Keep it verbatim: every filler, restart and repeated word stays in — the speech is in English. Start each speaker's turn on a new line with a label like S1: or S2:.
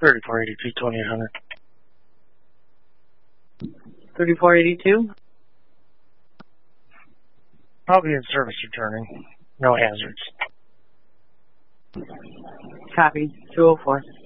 S1: thirty-four eighty-two, twenty-eight hundred.
S2: thirty-four eighty-two?
S1: I'll be in service returning. No hazards.
S2: Copy. two oh four.